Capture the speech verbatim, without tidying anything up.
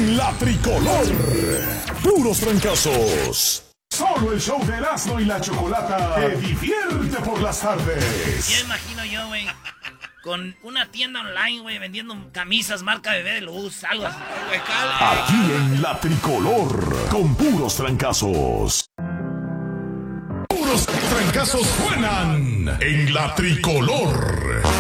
en la tricolor. Puros trancazos. Solo el show de Erasmo y la Chocolata te divierte por las tardes. Ya imagino yo, güey, con una tienda online, güey, vendiendo camisas marca Bebé de Luz, algo así. Aquí en la tricolor, con puros trancazos. Puros trancazos suenan en la tricolor.